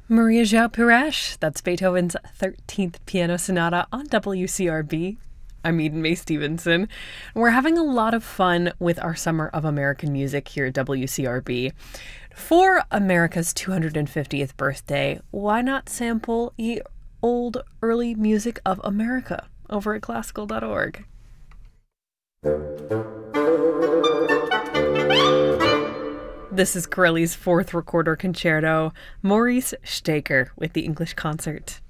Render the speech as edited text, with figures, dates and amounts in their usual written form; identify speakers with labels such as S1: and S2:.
S1: Maria João Pires, that's Beethoven's 13th Piano Sonata on WCRB. I'm Eden May Stevenson. We're having a lot of fun with our Summer of American Music here at WCRB. For America's 250th birthday, why not sample ye old early music of America over at classical.org? This is Corelli's fourth recorder concerto, Maurice Staker with the English Concert.